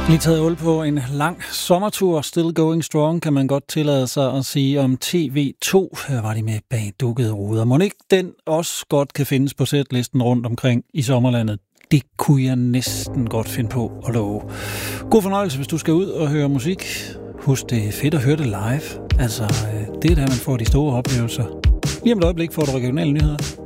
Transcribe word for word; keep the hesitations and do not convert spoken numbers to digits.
Lige taget hul på en lang sommertur, still going strong, kan man godt tillade sig at sige om T V to. Her var de med bag dukkede ruder. Mon ikke den også godt kan findes på sætlisten rundt omkring i sommerlandet? Det kunne jeg næsten godt finde på at love. God fornøjelse, hvis du skal ud og høre musik. Husk, det er fedt at høre det live. Altså, det er der, man får de store oplevelser. Lige om et øjeblik får du regionale nyheder.